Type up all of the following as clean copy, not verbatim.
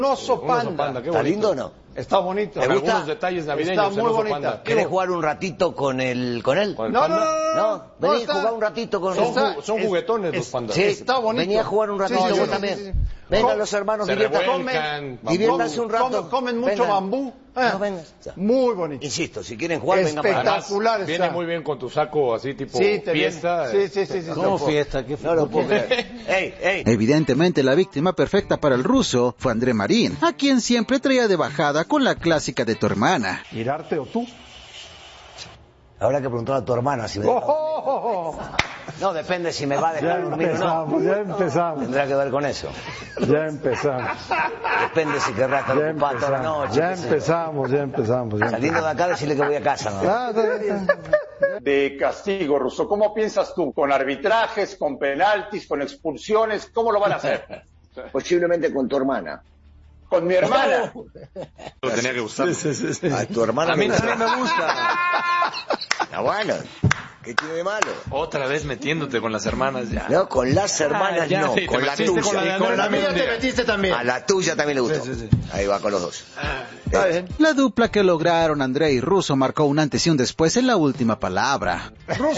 Un oso panda. Qué ¿está lindo o no? Está bonito. ¿Te gusta? Algunos detalles navideños. Está muy bonita. ¿Querés jugar un ratito con él? No. Vení a jugar un ratito con él. Son juguetones los pandas. Sí, está bonito. Vení a jugar un ratito vos también. Sí. Vengan los hermanos, diviértanse un rato. Comen mucho bambú. Muy bonito. Insisto, si quieren jugar, vengan para acá. Espectacular. Viene muy bien con tu saco así tipo fiesta. Sí. ¿Cómo fiesta? No lo puedo creer. Evidentemente la víctima perfecta para el ruso fue André Marín, a quien siempre traía de bajada con la clásica de tu hermana. ¿Mirarte o tú? Habrá que preguntar a tu hermana si me No, depende si me va a dejar dormir o no. Ya empezamos. Tendrá que ver con eso. Ya empezamos. Depende si querrá estar ocupado toda la noche. Ya empezamos. Saliendo de acá, decirle que voy a casa, ¿no? De castigo, Russo, ¿cómo piensas tú? ¿Con arbitrajes, con penaltis, con expulsiones? ¿Cómo lo van a hacer? Posiblemente con tu hermana. ¿Con mi hermana? Lo tenía que gustar. Sí. A tu hermana a mí también me gusta. Bueno, ¿qué tiene de malo? Otra vez metiéndote con las hermanas ya. No, con las hermanas no, sí, con la tuya. Con la mía te metiste también. A la tuya también le gustó. Sí. Ahí va con los dos. Está bien. La dupla que lograron André y Russo marcó un antes y un después en la última palabra.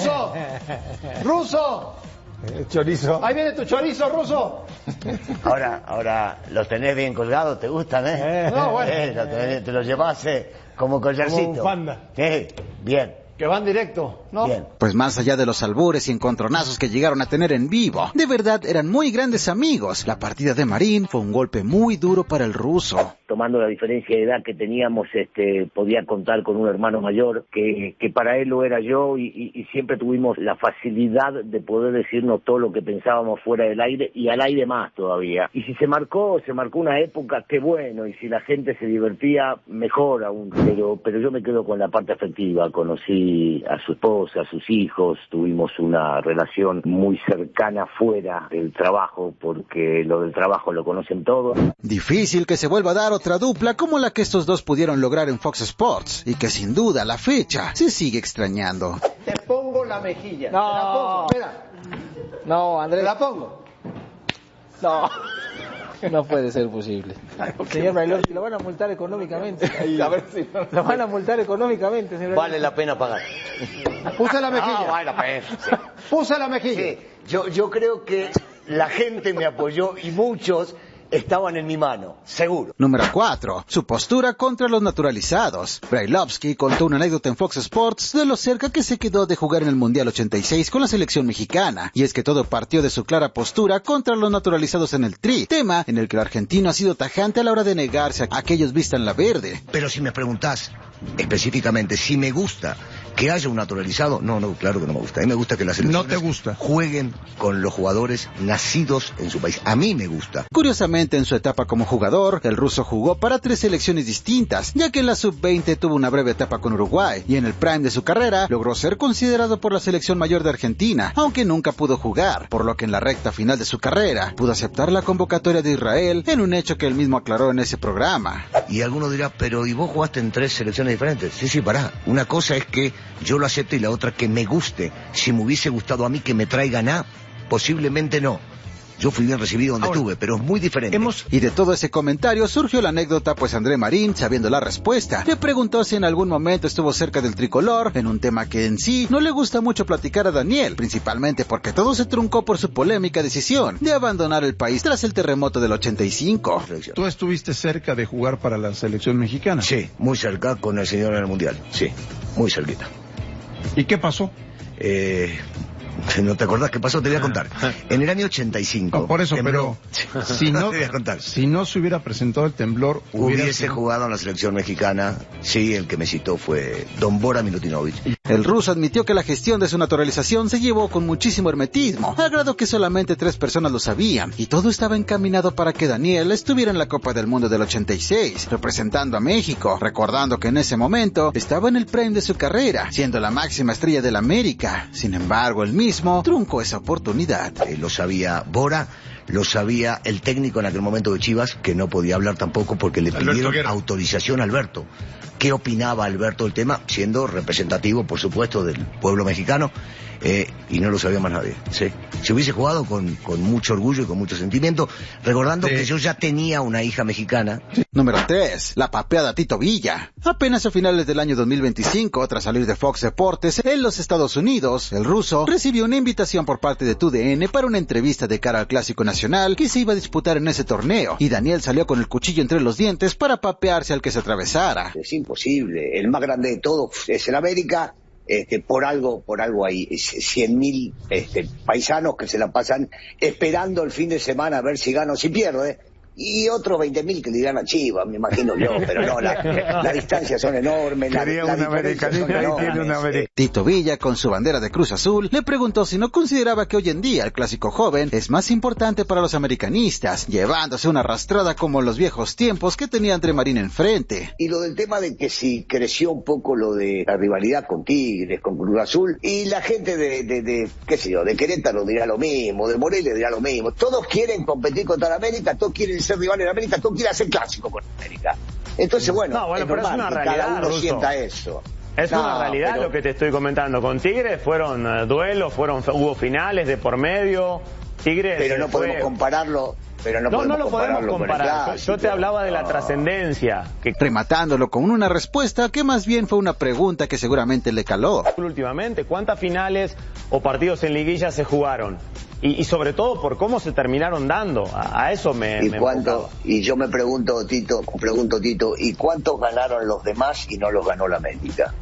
¡Ruso! Chorizo. Ahí viene tu chorizo, Ruso. Ahora los tenés bien colgados, ¿te gustan, No, bueno. Te los llevas como collarcito. Como un panda. Bien. Que van directo, ¿no? Bien. Pues más allá de los albures y encontronazos que llegaron a tener en vivo, de verdad eran muy grandes amigos. La partida de Marín fue un golpe muy duro para el ruso. Tomando la diferencia de edad que teníamos, podía contar con un hermano mayor que para él lo era yo y siempre tuvimos la facilidad de poder decirnos todo lo que pensábamos fuera del aire y al aire más todavía. Y si se marcó una época, qué bueno, y si la gente se divertía, mejor aún. Pero yo me quedo con la parte afectiva. Conocí a su esposa, a sus hijos, tuvimos una relación muy cercana fuera del trabajo, porque lo del trabajo lo conocen todos. Difícil que se vuelva a dar otra dupla como la que estos dos pudieron lograr en Fox Sports, y que sin duda a la fecha se sigue extrañando. Te pongo la mejilla. No. Te la pongo, espera. No, Andrés. Te la pongo. No. No puede ser posible. Señor Brailovsky, lo van a multar económicamente. A ver si Lo van a multar económicamente, señor. Vale la pena pagar. Puse la mejilla. No, vale la pena. Sí. Puse la mejilla. Sí. Yo creo que la gente me apoyó y muchos estaban en mi mano, seguro. Número 4. Su postura contra los naturalizados. Brailovsky contó una anécdota en Fox Sports de lo cerca que se quedó de jugar en el Mundial 86 con la selección mexicana. Y es que todo partió de su clara postura contra los naturalizados en el Tri, tema en el que el argentino ha sido tajante a la hora de negarse a que ellos vistan la verde. Pero si me preguntás específicamente si me gusta que haya un naturalizado, no, claro que no me gusta. A mí me gusta que las selecciones jueguen con los jugadores nacidos en su país. A mí me gusta. Curiosamente, en su etapa como jugador, el ruso jugó para 3 selecciones distintas, ya que en la sub-20 tuvo una breve etapa con Uruguay, y en el prime de su carrera logró ser considerado por la selección mayor de Argentina, aunque nunca pudo jugar, por lo que en la recta final de su carrera pudo aceptar la convocatoria de Israel, en un hecho que él mismo aclaró en ese programa. Y alguno dirá, pero ¿y vos jugaste en 3 selecciones diferentes? Sí, pará. Una cosa es que yo lo acepte y la otra que me guste. Si me hubiese gustado a mí que me traigan posiblemente no. Yo fui bien recibido donde estuve, pero es muy diferente. Y de todo ese comentario surgió la anécdota, pues André Marín, sabiendo la respuesta, le preguntó si en algún momento estuvo cerca del tricolor, en un tema que en sí no le gusta mucho platicar a Daniel, principalmente porque todo se truncó por su polémica decisión de abandonar el país tras el terremoto del 85. ¿Tú estuviste cerca de jugar para la selección mexicana? Sí, muy cerca con el señor en el Mundial, sí, muy cerquita. ¿Y qué pasó? ¿No te acordás qué pasó? Te voy a contar. En el año 85... No, por eso, tembló. pero si no, te voy a contar. Si no se hubiera presentado el temblor... Hubiese jugado en la selección mexicana. Sí, el que me citó fue Don Bora Milutinovic. El ruso admitió que la gestión de su naturalización se llevó con muchísimo hermetismo, al grado que solamente 3 personas lo sabían, y todo estaba encaminado para que Daniel estuviera en la Copa del Mundo del 86, representando a México, recordando que en ese momento estaba en el prime de su carrera, siendo la máxima estrella del América. Sin embargo, el mismo truncó esa oportunidad. Lo sabía Bora, lo sabía el técnico en aquel momento de Chivas, que no podía hablar tampoco porque le pidieron autorización a Alberto. ¿Qué opinaba Alberto del tema? Siendo representativo, por supuesto, del pueblo mexicano, y no lo sabía más nadie. ¿Sí? Se hubiese jugado con mucho orgullo y con mucho sentimiento, recordando que yo ya tenía una hija mexicana. Número 3. La papeada Tito Villa. Apenas a finales del año 2025, tras salir de Fox Deportes en los Estados Unidos, el ruso recibió una invitación por parte de TUDN para una entrevista de cara al Clásico Nacional que se iba a disputar en ese torneo, y Daniel salió con el cuchillo entre los dientes para papearse al que se atravesara. Es imposible, el más grande de todos es el América. Por algo hay 100.000 paisanos que se la pasan esperando el fin de semana a ver si gana o si pierde, y otros 20.000 que le dirán a Chivas, me imagino yo, pero no, las distancias son enormes. Tito Villa, con su bandera de Cruz Azul, le preguntó si no consideraba que hoy en día el clásico joven es más importante para los americanistas, llevándose una arrastrada como los viejos tiempos que tenía André Marín enfrente. Y lo del tema de que si creció un poco lo de la rivalidad con Tigres, con Cruz Azul, y la gente de qué sé yo, de Querétaro dirá lo mismo, de Morelia dirá lo mismo. Todos quieren competir contra la América, todos quieren ser rivales en América, todos quieren hacer clásico con América. Entonces, bueno, pero es una realidad, cada uno Russo. Sienta eso. Es una realidad lo que te estoy comentando. Con Tigres fueron duelos, hubo finales de por medio. Tigres, pero no podemos compararlo. Pero no lo podemos comparar. Yo te hablaba de la trascendencia. Rematándolo con una respuesta que más bien fue una pregunta que seguramente le caló. Últimamente, ¿cuántas finales o partidos en liguilla se jugaron? Y sobre todo por cómo se terminaron dando. A eso y yo me pregunto, Tito, ¿y cuántos ganaron los demás y no los ganó la América?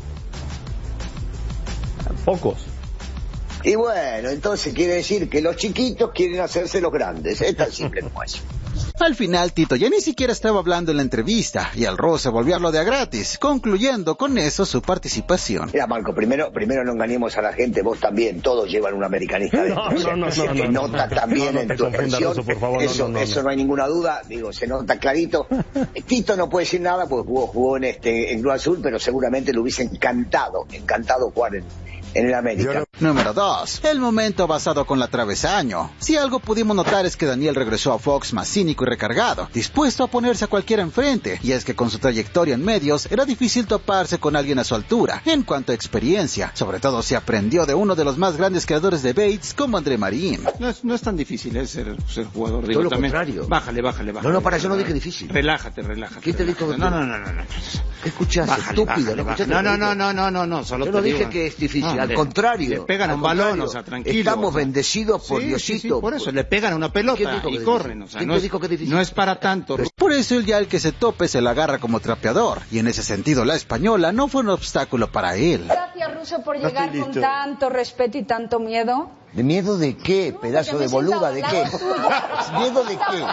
Pocos. Y bueno, entonces quiere decir que los chiquitos quieren hacerse los grandes. Es tan simple como eso. Al final, Tito ya ni siquiera estaba hablando en la entrevista, y el ruso volvió a hablar de a gratis, concluyendo con eso su participación. Mira, Marco, primero no engañemos a la gente, vos también, todos llevan un americanista dentro. Se nota también en tu expresión, eso no hay ninguna duda, digo, se nota clarito. Tito no puede decir nada porque jugó en Cruz Azul, pero seguramente le hubiese encantado jugar en el América. Número 2. El momento basado con la travesaño. Si algo pudimos notar es que Daniel regresó a Fox más cínico y recargado, dispuesto a ponerse a cualquiera enfrente, y es que con su trayectoria en medios era difícil toparse con alguien a su altura en cuanto a experiencia, sobre todo si aprendió de uno de los más grandes creadores de baits como André Marín. No es tan difícil ser jugador. Todo lo contrario. Bájale. No, para eso no dije difícil. Relájate. ¿Quién te dijo? No. ¿Qué escuchaste? Estúpido. No. Solo yo no dije que es difícil, al contrario. Le pegan a un balón, tranquilo. Estamos bendecidos por Diosito. Sí, por eso, le pegan a una pelota y corren. No es para tanto. Por eso el que se tope se la agarra como trapeador, y en ese sentido la española no fue un obstáculo para él. Gracias, Russo, por llegar con tanto respeto y tanto miedo. ¿De miedo de qué, pedazo de boluda? ¿De qué? ¿Miedo de qué?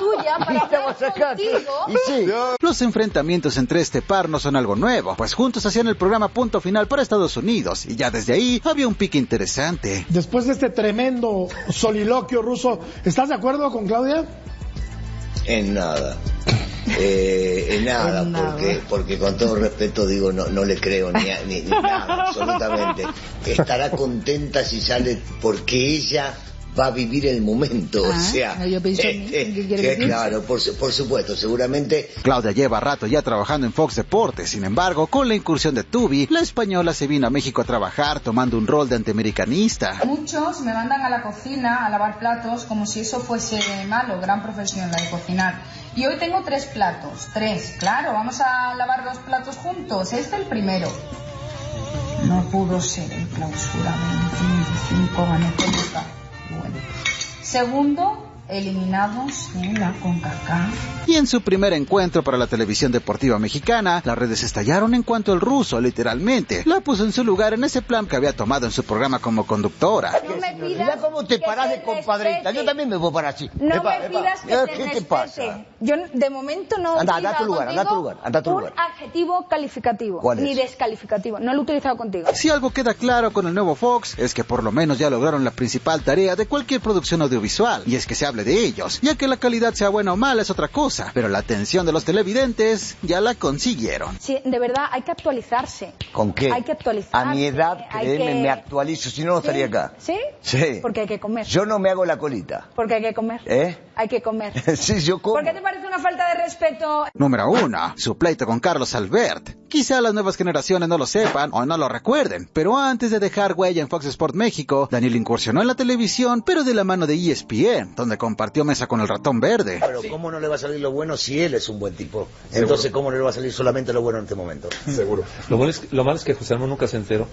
Los enfrentamientos entre este par no son algo nuevo, pues juntos hacían el programa Punto Final para Estados Unidos, y ya desde ahí había un pique interesante. Después de este tremendo soliloquio, Russo, ¿estás de acuerdo con Claudia? En nada. Porque con todo respeto digo, no le creo ni nada, absolutamente. Estará contenta si sale porque ella va a vivir el momento, o sea, yo pienso claro, por supuesto, seguramente. Claudia lleva rato ya trabajando en Fox Deportes, sin embargo, con la incursión de Tubi, la española se vino a México a trabajar tomando un rol de antiamericanista. Muchos me mandan a la cocina a lavar platos como si eso fuese malo, gran profesión la de cocinar. Y hoy tengo 3 platos, claro, vamos a lavar 2 platos juntos, este es el primero. No pudo ser en clausura 25, gané con esta. Bueno. Segundo, eliminados en la CONCACAF. Y en su primer encuentro para la televisión deportiva mexicana, las redes estallaron en cuanto el ruso, literalmente, la puso en su lugar en ese plan que había tomado en su programa como conductora. No me pidas. Mira cómo te parás de compadrita. Yo también me voy para así. No me pidas que te ¿Qué te respete. pasa? Yo de momento no anda a tu lugar. Un adjetivo calificativo, ni descalificativo. No lo he utilizado contigo. Si algo queda claro con el nuevo Fox, es que por lo menos ya lograron la principal tarea de cualquier producción audiovisual, y es que se habla hable de ellos, ya que la calidad sea buena o mala es otra cosa, pero la atención de los televidentes ya la consiguieron. Sí, de verdad, hay que actualizarse. ¿Con qué? Hay que actualizarse. A mi edad, créeme, me actualizo, si no, no estaría acá. ¿Sí? Sí. Porque hay que comer. Yo no me hago la colita. Porque hay que comer. Hay que comer. Sí, yo como. ¿Por qué te parece una falta de respeto? Número 1. Su pleito con Carlos Albert. Quizá las nuevas generaciones no lo sepan o no lo recuerden, pero antes de dejar huella en Fox Sports México, Daniel incursionó en la televisión, pero de la mano de ESPN, donde compartió mesa con el Ratón Verde. Pero ¿cómo no le va a salir lo bueno si él es un buen tipo? Entonces, ¿cómo no le va a salir solamente lo bueno en este momento? Seguro. Lo malo es que José Ramón nunca se enteró.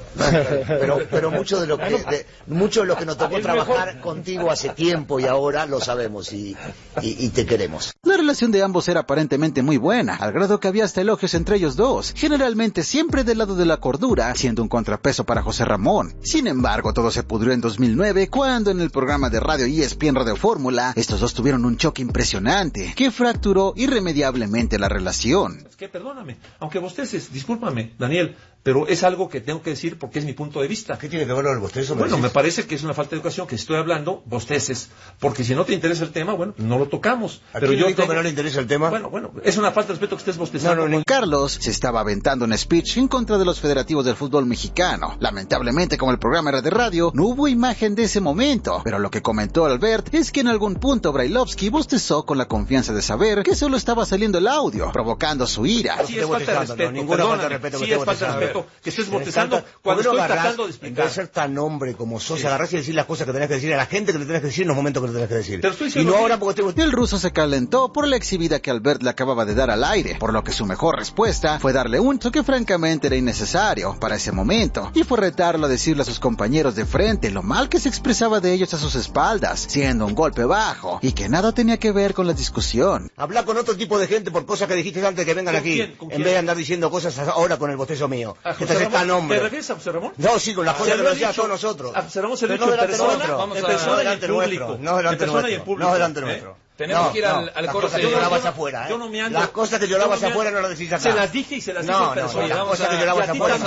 Pero mucho de lo que nos tocó trabajar contigo hace tiempo y ahora lo sabemos y te queremos. La relación de ambos era aparentemente muy buena, al grado que había hasta elogios entre ellos dos, generalmente siempre del lado de la cordura, siendo un contrapeso para José Ramón. Sin embargo, todo se pudrió en 2009, cuando en el programa de radio ESPN Radio Fórmula, estos dos tuvieron un choque impresionante, que fracturó irremediablemente la relación. Es que perdóname, aunque bosteces, discúlpame, Daniel, pero es algo que tengo que decir porque es mi punto de vista. ¿Qué tiene que ver el bostezo? Bueno, me parece que es una falta de educación que estoy hablando, bosteces, porque si no te interesa el tema, bueno, no lo tocamos. Pero yo digo que no le interesa el tema. Bueno, es una falta de respeto que estés bostezando. No. Carlos se estaba aventando un speech en contra de los federativos del fútbol mexicano. Lamentablemente, como el programa era de radio, no hubo imagen de ese momento, pero lo que comentó Albert es que en algún punto Brailovsky bostezó con la confianza de saber que solo estaba saliendo el audio, provocando su ira. Sí, es falta de respeto, ninguna falta de respeto. Sí, es falta de respeto que estés bostezando cuando estoy tratando de explicar. En vez de ser tan hombre como sos, agarrás y decir las cosas que tenés que decir a la gente que le tenés que decir en los momentos que le tenés que decir. Y no ahora porque El ruso se calentó por la exhibida que Albert le acababa de dar al aire, por lo que su mejor respuesta fue darle un choque francamente era innecesario para ese momento, y fue retarlo a decirle a sus compañeros de frente lo mal que se expresaba de ellos a sus espaldas, siendo un golpe bajo, y que nada tenía que ver con la discusión. Habla con otro tipo de gente por cosas que dijiste antes de que vengan aquí, en vez de andar diciendo cosas ahora con el bostezo mío. Que te tan hombre. ¿Te refieres a José Ramón? No, sí, con las cosas que lo decía a todos nosotros. A José Ramón se lo he dicho en persona, delante nuestro. No delante nuestro. Tenemos que ir al coro. Las cosas que llorabas afuera, Yo no me ando. Las cosas que llorabas afuera no las decís acá. Se las dije y se las dije en persona. Las cosas que llorabas afuera.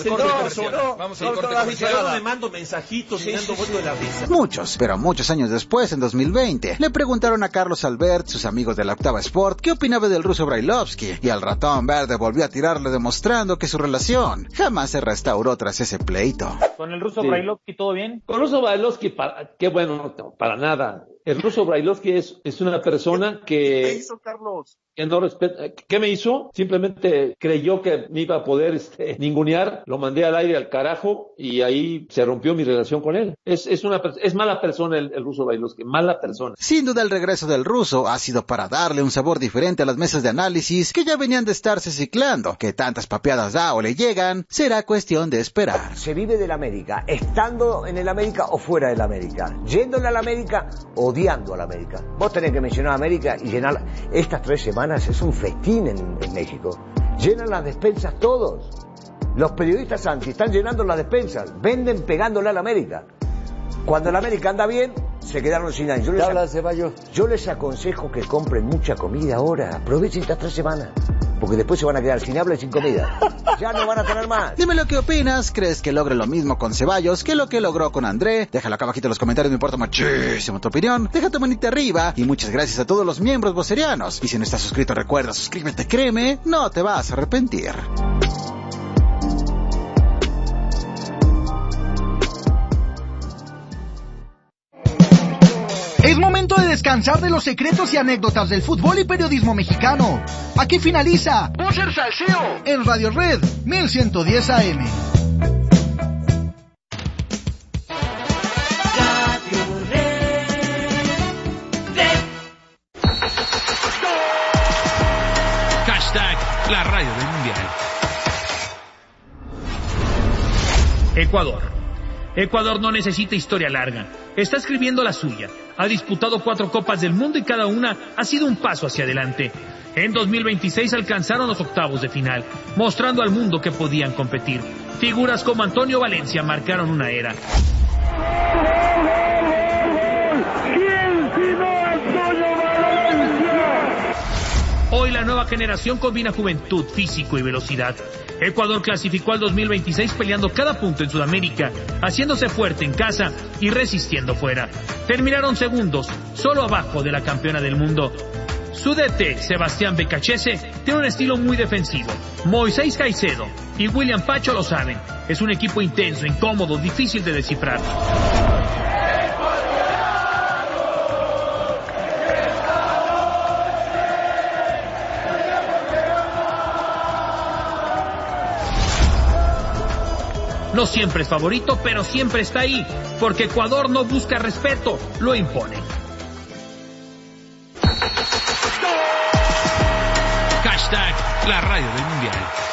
Vamos a ir corte comercial. Yo no me mando mensajitos y ando vuelto de la risa. Muchos años después, en 2020, le preguntaron a Carlos Albert, sus amigos de la Octava Sport, qué opinaba del ruso Brailovsky, y el Ratón Verde volvió a tirarle demostrando que su relación jamás se restauró tras ese pleito. ¿Con el ruso Brailovsky todo bien? Con el ruso Brailovsky, qué bueno, para nada. El ruso Brailovsky es una persona que... ¿Qué hizo, Carlos? Que no respeta. ¿Qué me hizo? Simplemente creyó que me iba a poder ningunear, lo mandé al aire al carajo y ahí se rompió mi relación con él. Es mala persona el ruso Brailovsky, mala persona. Sin duda el regreso del ruso ha sido para darle un sabor diferente a las mesas de análisis que ya venían de estarse ciclando. Que tantas papeadas da o le llegan, será cuestión de esperar. Se vive del América, estando en el América o fuera del América, yéndole al América, odiando al América. Vos tenés que mencionar a América y llenar estas 3 semanas. Es un festín en México. Llenan las despensas todos. Los periodistas anti están llenando las despensas. Venden pegándole a la América. Cuando la América anda bien, se quedaron sin años. Yo les aconsejo que compren mucha comida ahora. Aprovechen estas 3 semanas. Porque después se van a quedar sin habla y sin comida. Ya no van a tener más. Dime lo que opinas. ¿Crees que logre lo mismo con Ceballos que lo que logró con André? Déjalo acá abajito en los comentarios, me importa muchísimo tu opinión. Deja tu manita arriba. Y muchas gracias a todos los miembros vocerianos. Y si no estás suscrito, recuerda, suscríbete, créeme, no te vas a arrepentir. Es momento de descansar de los secretos y anécdotas del fútbol y periodismo mexicano. Aquí finaliza Voces Salseo en Radio Red 1110 AM. Hashtag la radio del mundial. Ecuador no necesita historia larga. Está escribiendo la suya. Ha disputado 4 Copas del Mundo y cada una ha sido un paso hacia adelante. En 2026 alcanzaron los octavos de final, mostrando al mundo que podían competir. Figuras como Antonio Valencia marcaron una era. ¿Quién sino Antonio Valencia? Hoy la nueva generación combina juventud, físico y velocidad. Ecuador clasificó al 2026 peleando cada punto en Sudamérica, haciéndose fuerte en casa y resistiendo fuera. Terminaron segundos, solo abajo de la campeona del mundo. Su DT, Sebastián Becachese, tiene un estilo muy defensivo. Moisés Caicedo y William Pacho lo saben. Es un equipo intenso, incómodo, difícil de descifrar. No siempre es favorito, pero siempre está ahí, porque Ecuador no busca respeto, lo impone. Hashtag la radio del mundial.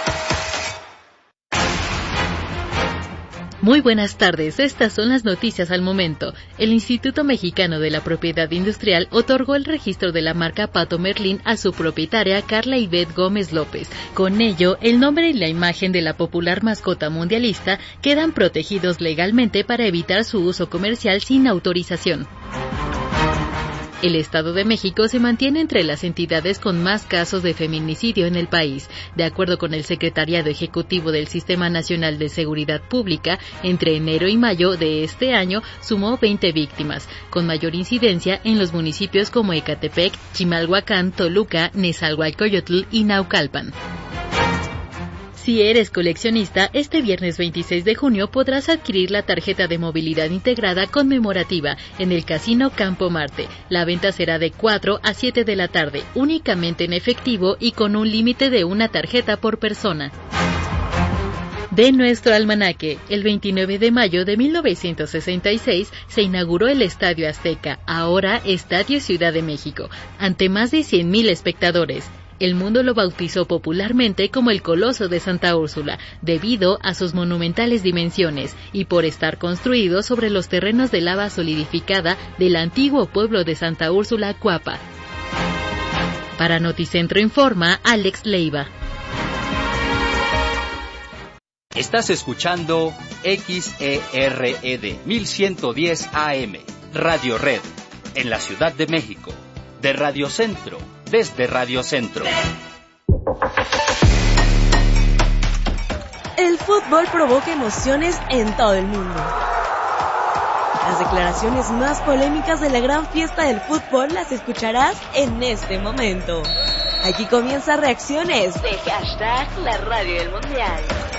Muy buenas tardes, estas son las noticias al momento. El Instituto Mexicano de la Propiedad Industrial otorgó el registro de la marca Pato Merlín a su propietaria Carla Ivette Gómez López. Con ello, el nombre y la imagen de la popular mascota mundialista quedan protegidos legalmente para evitar su uso comercial sin autorización. El Estado de México se mantiene entre las entidades con más casos de feminicidio en el país. De acuerdo con el Secretariado Ejecutivo del Sistema Nacional de Seguridad Pública, entre enero y mayo de este año sumó 20 víctimas, con mayor incidencia en los municipios como Ecatepec, Chimalhuacán, Toluca, Nezahualcóyotl y Naucalpan. Si eres coleccionista, este viernes 26 de junio podrás adquirir la tarjeta de movilidad integrada conmemorativa en el Casino Campo Marte. La venta será de 4 a 7 de la tarde, únicamente en efectivo y con un límite de una tarjeta por persona. De nuestro almanaque, el 29 de mayo de 1966 se inauguró el Estadio Azteca, ahora Estadio Ciudad de México, ante más de 100,000 espectadores. El mundo lo bautizó popularmente como el Coloso de Santa Úrsula, debido a sus monumentales dimensiones y por estar construido sobre los terrenos de lava solidificada del antiguo pueblo de Santa Úrsula, Cuapa. Para Noticentro informa Alex Leiva. Estás escuchando XERED 1110 AM, Radio Red, en la Ciudad de México, de Radio Centro. Desde Radio Centro. El fútbol provoca emociones en todo el mundo. Las declaraciones más polémicas de la gran fiesta del fútbol las escucharás en este momento. Aquí comienza Reacciones de Hashtag la radio del mundial.